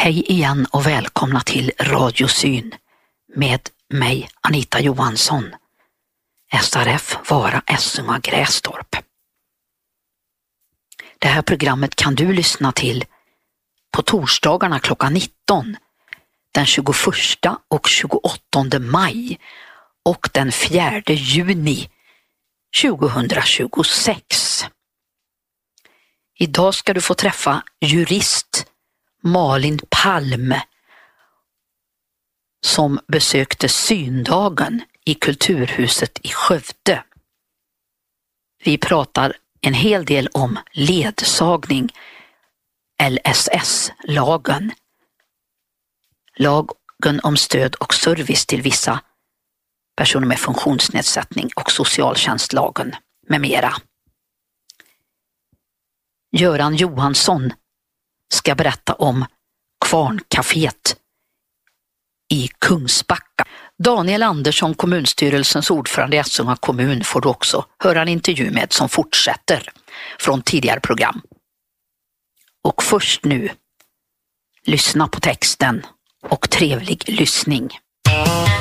Hej igen och välkomna till Radiosyn med mig Anita Johansson, SRF Vara Essunga Grästorp. Det här programmet kan du lyssna till på torsdagarna klockan 19 den 21 och 28 maj och den 4 juni 2026. Idag ska du få träffa jurist Malin Palm som besökte syndagen i Kulturhuset i Skövde. Vi pratar en hel del om ledsagning, LSS-lagen, lagen om stöd och service till vissa personer med funktionsnedsättning och socialtjänstlagen med mera. Göran Johansson ska berätta om Kvarncaféet i Kungsbacka. Daniel Andersson, kommunstyrelsens ordförande i Essunga kommun, får du också höra en intervju med som fortsätter från tidigare program. Och först nu, lyssna på texten och trevlig lyssning.